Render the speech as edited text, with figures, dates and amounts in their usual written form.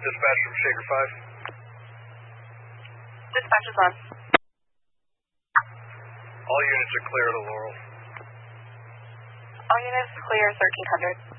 dispatch from Shaker 5. Dispatch is on. All units are clear to Laurel. All units clear 1300.